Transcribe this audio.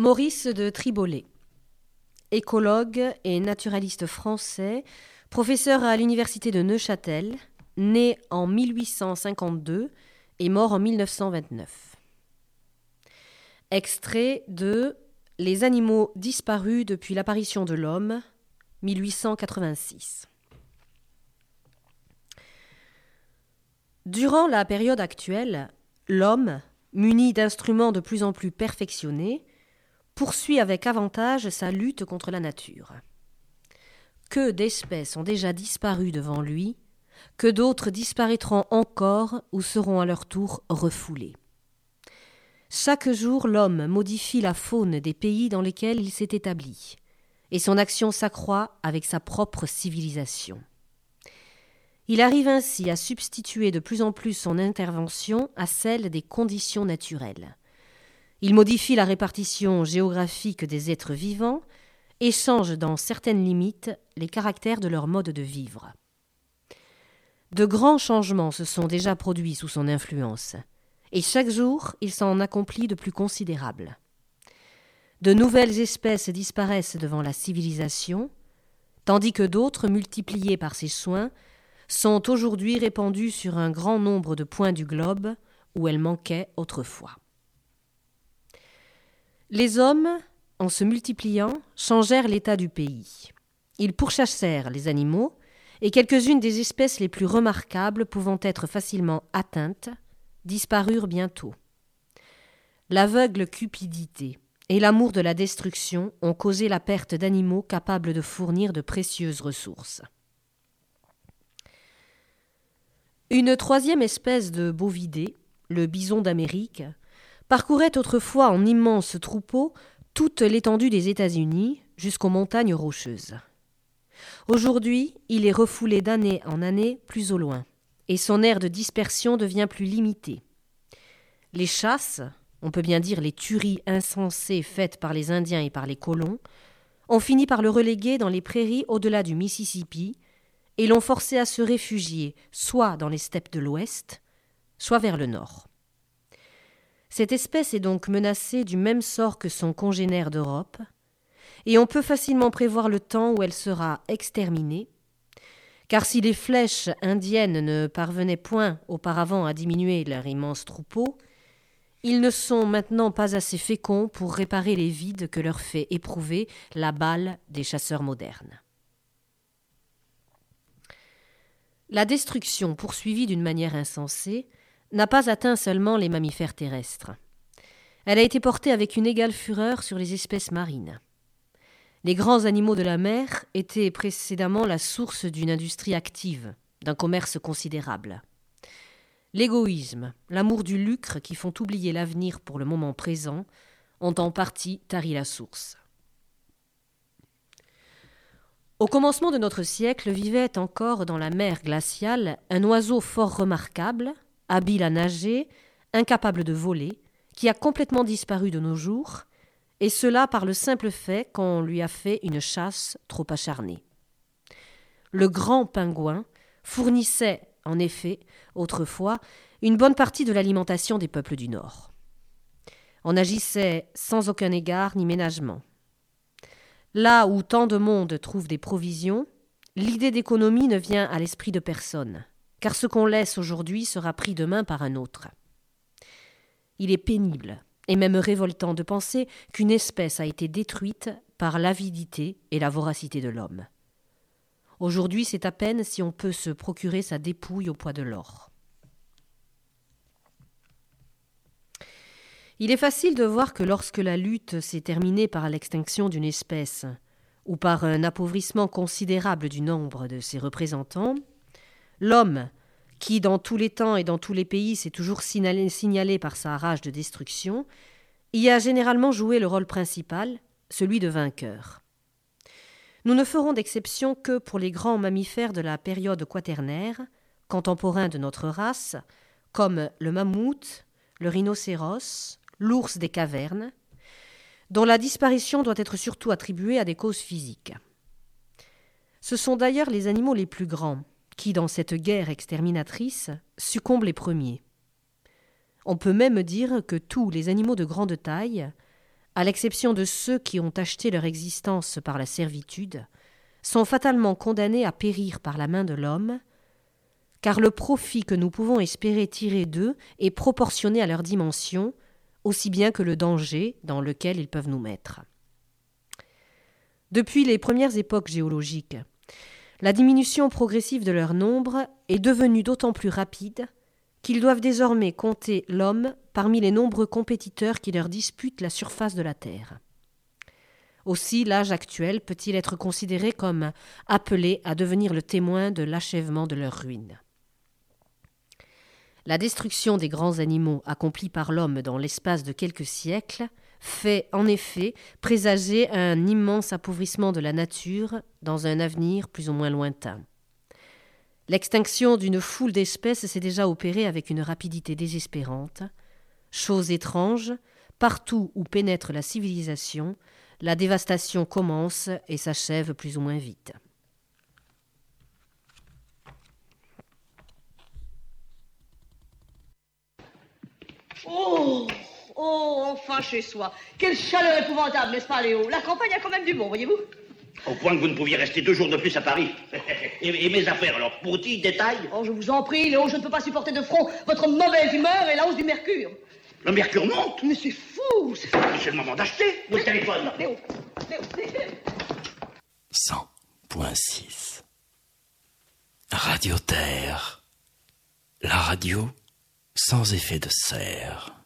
Maurice de Tribolet, écologue et naturaliste français, professeur à l'université de Neuchâtel, né en 1852 et mort en 1929. Extrait de Les animaux disparus depuis l'apparition de l'homme, 1886. Durant la période actuelle, l'homme, muni d'instruments de plus en plus perfectionnés, poursuit avec avantage sa lutte contre la nature. Que d'espèces ont déjà disparu devant lui, que d'autres disparaîtront encore ou seront à leur tour refoulées. Chaque jour, l'homme modifie la faune des pays dans lesquels il s'est établi, et son action s'accroît avec sa propre civilisation. Il arrive ainsi à substituer de plus en plus son intervention à celle des conditions naturelles. Il modifie la répartition géographique des êtres vivants et change dans certaines limites les caractères de leur mode de vivre. De grands changements se sont déjà produits sous son influence, et chaque jour il s'en accomplit de plus considérables. De nouvelles espèces disparaissent devant la civilisation, tandis que d'autres, multipliées par ses soins, sont aujourd'hui répandues sur un grand nombre de points du globe où elles manquaient autrefois. Les hommes, en se multipliant, changèrent l'état du pays. Ils pourchassèrent les animaux, et quelques-unes des espèces les plus remarquables pouvant être facilement atteintes, disparurent bientôt. L'aveugle cupidité et l'amour de la destruction ont causé la perte d'animaux capables de fournir de précieuses ressources. Une troisième espèce de bovidés, le bison d'Amérique, parcourait autrefois en immenses troupeaux toute l'étendue des États-Unis jusqu'aux montagnes rocheuses. Aujourd'hui, il est refoulé d'année en année plus au loin, et son aire de dispersion devient plus limitée. Les chasses, on peut bien dire les tueries insensées faites par les Indiens et par les colons, ont fini par le reléguer dans les prairies au-delà du Mississippi et l'ont forcé à se réfugier soit dans les steppes de l'Ouest, soit vers le Nord. Cette espèce est donc menacée du même sort que son congénère d'Europe, et on peut facilement prévoir le temps où elle sera exterminée, car si les flèches indiennes ne parvenaient point auparavant à diminuer leur immense troupeau, ils ne sont maintenant pas assez féconds pour réparer les vides que leur fait éprouver la balle des chasseurs modernes. La destruction poursuivie d'une manière insensée n'a pas atteint seulement les mammifères terrestres. Elle a été portée avec une égale fureur sur les espèces marines. Les grands animaux de la mer étaient précédemment la source d'une industrie active, d'un commerce considérable. L'égoïsme, l'amour du lucre qui font oublier l'avenir pour le moment présent, ont en partie tari la source. Au commencement de notre siècle vivait encore dans la mer glaciale un oiseau fort remarquable, habile à nager, incapable de voler, qui a complètement disparu de nos jours, et cela par le simple fait qu'on lui a fait une chasse trop acharnée. Le grand pingouin fournissait, en effet, autrefois, une bonne partie de l'alimentation des peuples du Nord. On agissait sans aucun égard ni ménagement. Là où tant de monde trouve des provisions, l'idée d'économie ne vient à l'esprit de personne, car ce qu'on laisse aujourd'hui sera pris demain par un autre. Il est pénible et même révoltant de penser qu'une espèce a été détruite par l'avidité et la voracité de l'homme. Aujourd'hui, c'est à peine si on peut se procurer sa dépouille au poids de l'or. Il est facile de voir que lorsque la lutte s'est terminée par l'extinction d'une espèce ou par un appauvrissement considérable du nombre de ses représentants, l'homme, qui dans tous les temps et dans tous les pays s'est toujours signalé par sa rage de destruction, y a généralement joué le rôle principal, celui de vainqueur. Nous ne ferons d'exception que pour les grands mammifères de la période quaternaire, contemporains de notre race, comme le mammouth, le rhinocéros, l'ours des cavernes, dont la disparition doit être surtout attribuée à des causes physiques. Ce sont d'ailleurs les animaux les plus grands qui, dans cette guerre exterminatrice, succombent les premiers. On peut même dire que tous les animaux de grande taille, à l'exception de ceux qui ont acheté leur existence par la servitude, sont fatalement condamnés à périr par la main de l'homme, car le profit que nous pouvons espérer tirer d'eux est proportionné à leur dimension, aussi bien que le danger dans lequel ils peuvent nous mettre. Depuis les premières époques géologiques, la diminution progressive de leur nombre est devenue d'autant plus rapide qu'ils doivent désormais compter l'homme parmi les nombreux compétiteurs qui leur disputent la surface de la Terre. Aussi, l'âge actuel peut-il être considéré comme appelé à devenir le témoin de l'achèvement de leur ruine. La destruction des grands animaux accomplie par l'homme dans l'espace de quelques siècles fait en effet présager un immense appauvrissement de la nature dans un avenir plus ou moins lointain. L'extinction d'une foule d'espèces s'est déjà opérée avec une rapidité désespérante. Chose étrange, partout où pénètre la civilisation, la dévastation commence et s'achève plus ou moins vite. Oh, enfin chez soi. Quelle chaleur épouvantable, n'est-ce pas, Léo? La campagne a quand même du bon, voyez-vous? Au point que vous ne pouviez rester 2 jours de plus à Paris. Et mes affaires, alors, petit détail? Oh, je vous en prie, Léo, je ne peux pas supporter de front votre mauvaise humeur et la hausse du mercure. Le mercure monte? Mais c'est fou! C'est le moment d'acheter votre téléphone. Léo. 100.6 Radio Terre. La radio sans effet de serre.